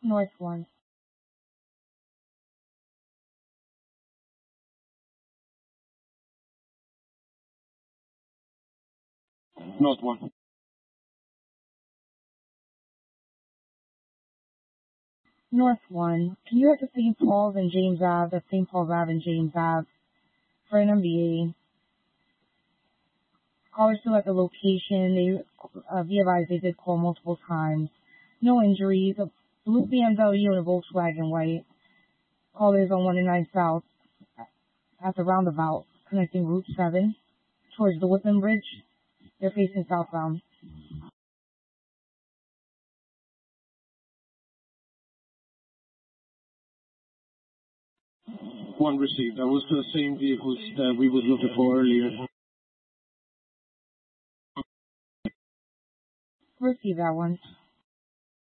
North 1. North 1. North 1. Can you head to St. Paul's and James Ave? That's St. Paul's Ave and James Ave for an MBA. Callers still at the location. They be advised they did call multiple times. No injuries. A blue BMW and a Volkswagen white. Callers on 109 South at the roundabout connecting Route 7 towards the Whitman Bridge. They're facing southbound. 1 received. That was the same vehicles that we was looking for earlier. Receive that one.